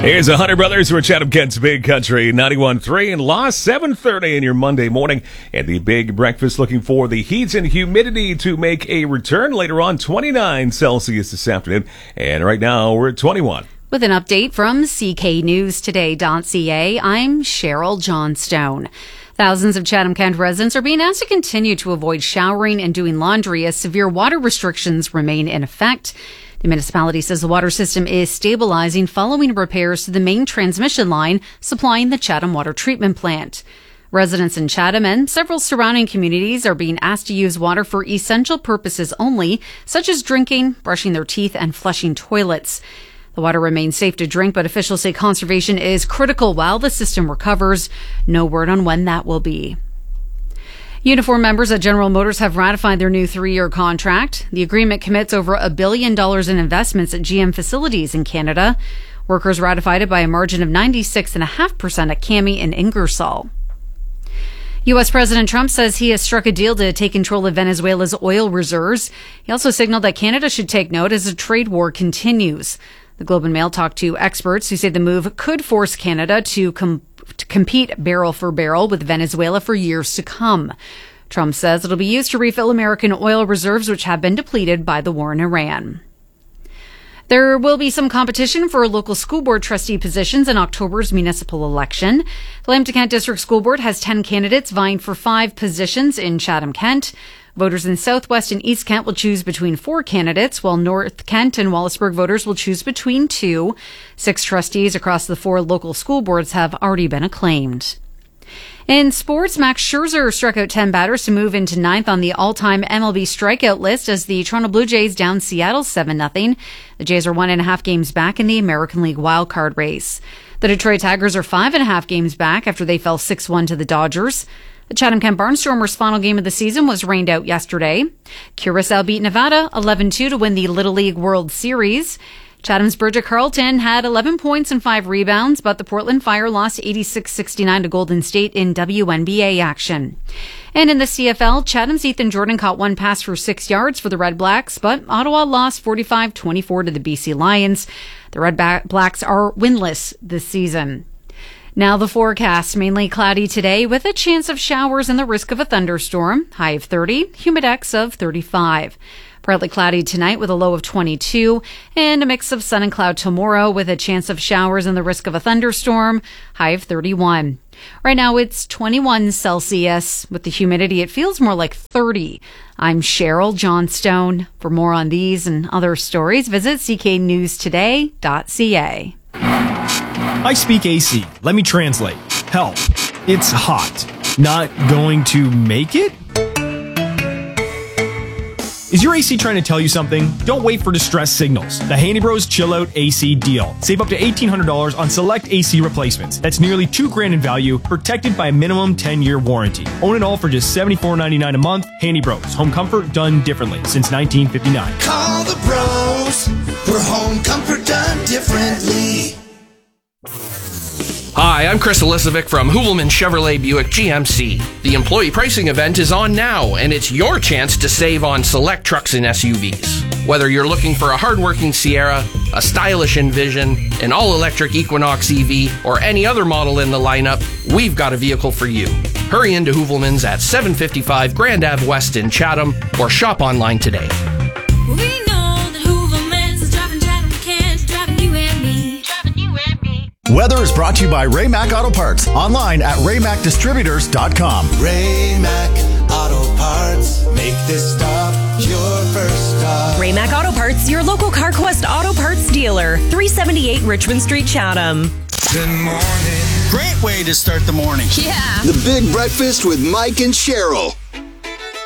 Here's the Hunter Brothers who are Chatham Kent's Big Country 91.3 and lost 7:30 in your Monday morning. And the Big Breakfast looking for the heat and humidity to make a return later on. 29 Celsius this afternoon. And right now we're at 21. With an update from cknewstoday.ca, I'm Cheryl Johnstone. Thousands of Chatham Kent residents are being asked to continue to avoid showering and doing laundry as severe water restrictions remain in effect. The municipality says the water system is stabilizing following repairs to the main transmission line supplying the Chatham Water Treatment Plant. Residents in Chatham and several surrounding communities are being asked to use water for essential purposes only, such as drinking, brushing their teeth, and flushing toilets. The water remains safe to drink, but officials say conservation is critical while the system recovers. No word on when that will be. Uniform members at General Motors have ratified their new 3-year contract. The agreement commits over $1 billion in investments at GM facilities in Canada. Workers ratified it by a margin of 96.5% at CAMI and Ingersoll. U.S. President Trump says he has struck a deal to take control of Venezuela's oil reserves. He also signaled that Canada should take note as the trade war continues. The Globe and Mail talked to experts who say the move could force Canada to compete barrel for barrel with Venezuela for years to come. Trump says it'll be used to refill American oil reserves, which have been depleted by the war in Iran. There will be some competition for local school board trustee positions in October's municipal election. The Lambton Kent District School Board has 10 candidates vying for 5 positions in Chatham Kent. Voters in Southwest and East Kent will choose between 4 candidates, while North Kent and Wallaceburg voters will choose between 2. 6 trustees across the 4 local school boards have already been acclaimed. In sports, Max Scherzer struck out 10 batters to move into 9th on the all-time MLB strikeout list as the Toronto Blue Jays down Seattle 7-0. The Jays are 1.5 games back in the American League wildcard race. The Detroit Tigers are 5.5 games back after they fell 6-1 to the Dodgers. The Chatham Kent Barnstormers' final game of the season was rained out yesterday. Curacao beat Nevada 11-2 to win the Little League World Series. Chatham's Bridget Carlton had 11 points and 5 rebounds, but the Portland Fire lost 86-69 to Golden State in WNBA action. And in the CFL, Chatham's Ethan Jordan caught 1 pass for 6 yards for the Red Blacks, but Ottawa lost 45-24 to the BC Lions. The Red Blacks are winless this season. Now the forecast, mainly cloudy today with a chance of showers and the risk of a thunderstorm. High of 30, humidex of 35. Partly cloudy tonight with a low of 22 and a mix of sun and cloud tomorrow with a chance of showers and the risk of a thunderstorm. High of 31. Right now it's 21 Celsius. With the humidity, it feels more like 30. I'm Cheryl Johnstone. For more on these and other stories, visit cknewstoday.ca. I speak AC. Let me translate. Help. It's hot. Not going to make it? Is your AC trying to tell you something? Don't wait for distress signals. The Handy Bros Chill Out AC deal. Save up to $1,800 on select AC replacements. That's nearly $2,000 in value, protected by a minimum 10-year warranty. Own it all for just $74.99 a month. Handy Bros. Home comfort done differently since 1959. Call the bros for home comfort done differently. Hi, I'm Chris Elisovic from Hoovelman Chevrolet Buick GMC. The employee pricing event is on now, and it's your chance to save on select trucks and SUVs. Whether you're looking for a hardworking Sierra, a stylish Envision, an all-electric Equinox EV, or any other model in the lineup, we've got a vehicle for you. Hurry into Hoovelman's at 755 Grand Ave West in Chatham, or shop online today. Weather is brought to you by Ray Mac Auto Parts. Online at raymacdistributors.com. Ray Mac Auto Parts. Make this stop your first stop. Ray Mac Auto Parts, your local CarQuest Auto Parts dealer. 378 Richmond Street, Chatham. Good morning. Great way to start the morning. Yeah. The Big Breakfast with Mike and Cheryl.